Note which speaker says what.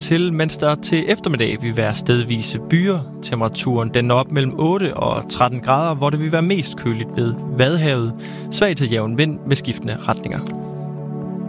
Speaker 1: til, mens der til eftermiddag vil være stedvise byer. Temperaturen den når op mellem 8 og 13 grader, hvor det vil være mest køligt ved Vadehavet. Svag til jævn vind med skiftende retninger.